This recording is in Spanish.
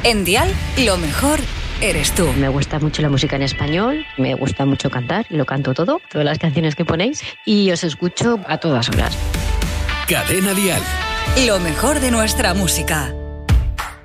En Dial, lo mejor eres tú. Me gusta mucho la música en español, me gusta mucho cantar, y lo canto todo, todas las canciones que ponéis, y os escucho a todas horas. Cadena Dial. Lo mejor de nuestra música.